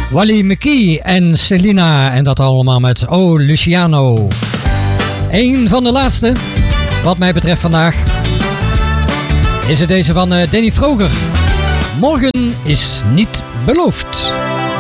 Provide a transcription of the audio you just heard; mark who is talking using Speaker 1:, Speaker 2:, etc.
Speaker 1: Wally McKee en Selena en dat allemaal met Oh Luciano. Eén van de laatste, wat mij betreft vandaag, is het deze van Danny Vroger. Morgen is niet beloofd.